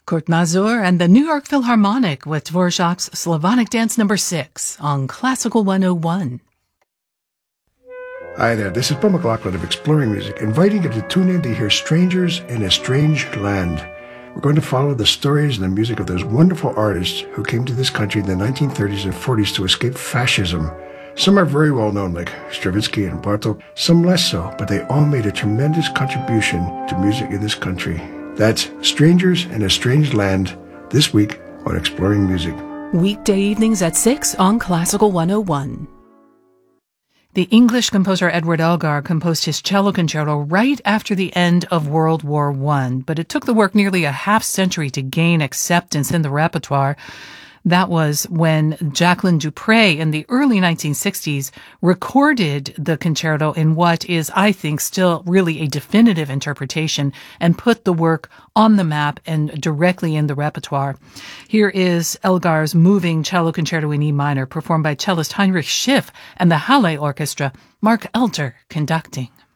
Kurt Masur and the New York Philharmonic with Dvorak's Slavonic Dance No. 6 on Classical 101. Hi there, this is Bill McLaughlin of Exploring Music, inviting you to tune in to hear Strangers in a Strange Land. We're going to follow the stories and the music of those wonderful artists who came to this country in the 1930s and 40s to escape fascism. Some are very well known, like Stravinsky and Bartók, some less so, but they all made a tremendous contribution to music in this country. That's Strangers in a Strange Land, this week on Exploring Music. Weekday evenings at 6 on Classical 101. The English composer Edward Elgar composed his cello concerto right after the end of World War I, but it took the work nearly a half-century to gain acceptance in the repertoire. That was when Jacqueline du Pré in the early 1960s recorded the concerto in what is, I think, still really a definitive interpretation and put the work on the map and directly in the repertoire. Here is Elgar's moving cello concerto in E minor, performed by cellist Heinrich Schiff and the Halle Orchestra, Mark Elter conducting.